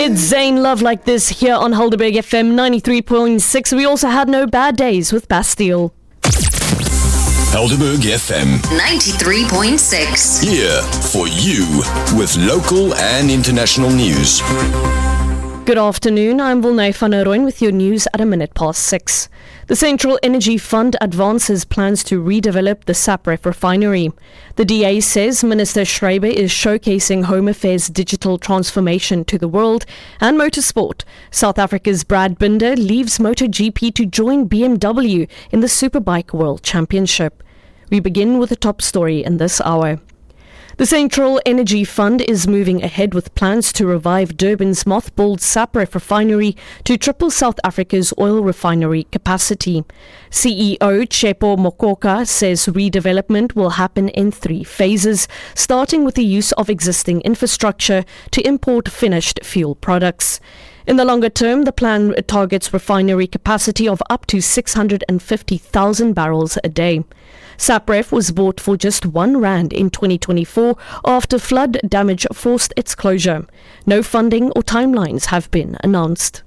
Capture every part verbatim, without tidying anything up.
It's Zane Love Like This here on Helderberg F M ninety-three point six. We also had No Bad Days with Bastille. Helderberg F M ninety-three point six. Here for you with local and international news. Good afternoon, I'm Wilnay van Rooyen with your news at a minute past six. The Central Energy Fund advances plans to redevelop the Sapref refinery. The D A says Minister Schreiber is showcasing Home Affairs' digital transformation to the world and motorsport. South Africa's Brad Binder leaves MotoGP to join B M W in the Superbike World Championship. We begin with the top story in this hour. The Central Energy Fund is moving ahead with plans to revive Durban's mothballed Sapref refinery to triple South Africa's oil refinery capacity. C E O Tshepo Mokoka says redevelopment will happen in three phases, starting with the use of existing infrastructure to import finished fuel products. In the longer term, the plan targets refinery capacity of up to six hundred fifty thousand barrels a day. Sapref was bought for just one rand in twenty twenty-four after flood damage forced its closure. No funding or timelines have been announced.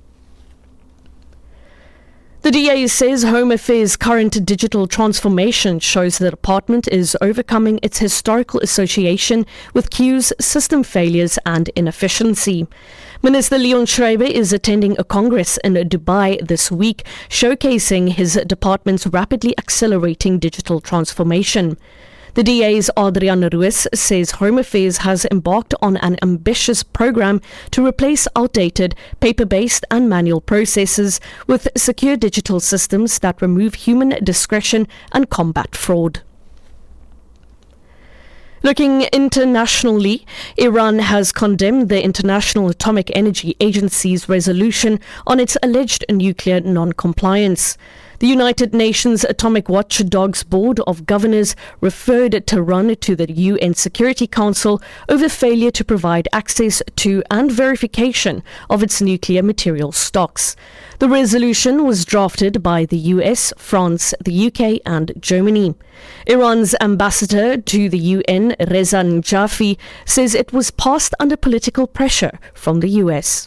The D A says Home Affairs' current digital transformation shows the department is overcoming its historical association with queues, system failures and inefficiency. Minister Leon Schreiber is attending a congress in Dubai this week, showcasing his department's rapidly accelerating digital transformation. The D A's Adrian Ruiz says Home Affairs has embarked on an ambitious program to replace outdated, paper-based and manual processes with secure digital systems that remove human discretion and combat fraud. Looking internationally, Iran has condemned the International Atomic Energy Agency's resolution on its alleged nuclear non-compliance. The United Nations Atomic Watchdog's Board of Governors referred Tehran to the U N Security Council over failure to provide access to and verification of its nuclear material stocks. The resolution was drafted by the U S, France, the U K and Germany. Iran's ambassador to the U N, Reza Najafi, says it was passed under political pressure from the U S.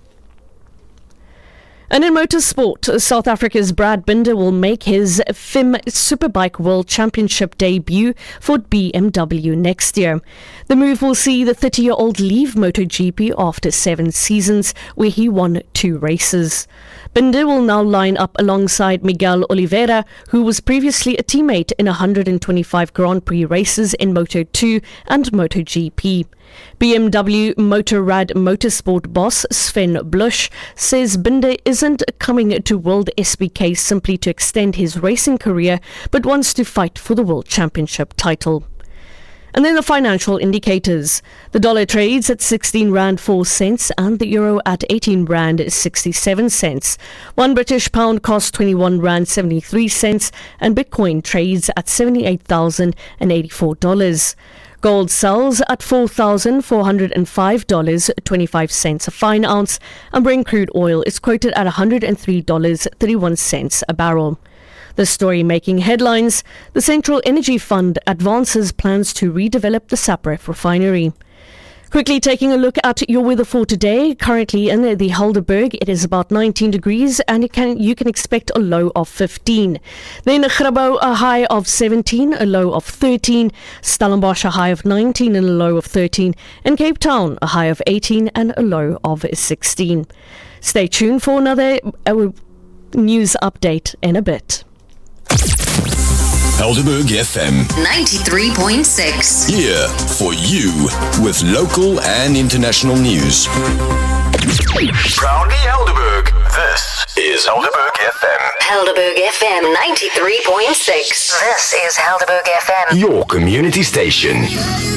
And in motorsport, South Africa's Brad Binder will make his F I M Superbike World Championship debut for B M W next year. The move will see the thirty-year-old leave MotoGP after seven seasons, where he won two races. Binder will now line up alongside Miguel Oliveira, who was previously a teammate in one hundred twenty-five Grand Prix races in Moto two and MotoGP. B M W Motorrad Motorsport boss Sven Blush says Binder isn't coming to World S B K simply to extend his racing career, but wants to fight for the World Championship title. And then the financial indicators. The dollar trades at sixteen rand four cents and the euro at eighteen rand sixty-seven cents. One British pound costs twenty-one rand seventy-three cents and Bitcoin trades at seventy-eight thousand eighty-four dollars. Gold sells at four thousand four hundred five dollars and twenty-five cents a fine ounce, and Brent crude oil is quoted at one hundred three dollars and thirty-one cents a barrel. The story making headlines: the Central Energy Fund advances plans to redevelop the Sapref refinery. Quickly taking a look at your weather for today. Currently in the Helderberg, it is about nineteen degrees and you can you can expect a low of fifteen. Then Grabouw, a high of seventeen, a low of thirteen. Stellenbosch, a high of nineteen and a low of thirteen. And Cape Town, a high of eighteen and a low of sixteen. Stay tuned for another uh, news update in a bit. Helderberg F M ninety-three point six. Here for you with local and international news. Proudly Helderberg, this is Helderberg F M. Helderberg F M ninety-three point six. This is Helderberg F M. Your community station.